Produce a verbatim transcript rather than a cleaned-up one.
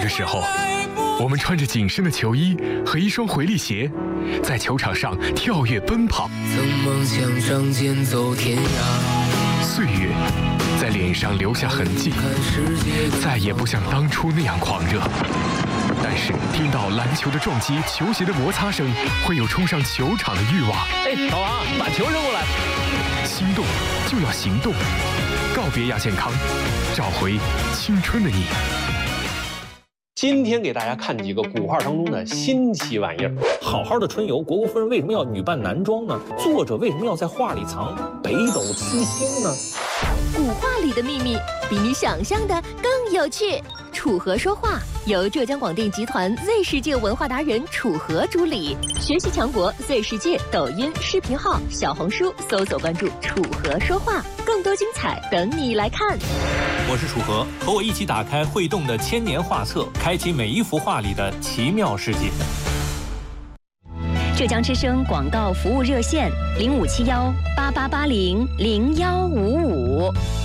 时候，我们穿着紧身的球衣和一双回力鞋，在球场上跳跃奔跑。 曾梦想仗剑走天涯， 岁月在脸上留下痕迹，再也不像当初那样狂热。但是听到篮球的撞击、球鞋的摩擦声，会有冲上球场的欲望。 哎，老王，把球扔过来。 心动就要行动，告别亚健康，找回青春的你。 今天给大家看几个古画当中的新奇玩意儿。好好的春游，虢国夫人为什么要女扮男装呢？作者为什么要在画里藏北斗七星呢？ 古画里的秘密比你想象的更有趣。楚河说话由浙江广电集团 Z 世界文化达人楚河主理，学习强国 Z 世界抖音视频号、小红书搜索关注楚河说话，更多精彩等你来看。 我是楚河，和我一起打开会动的千年画册，开启每一幅画里的奇妙世界。 浙江之声广告服务热线零五七幺八八八零零幺五五。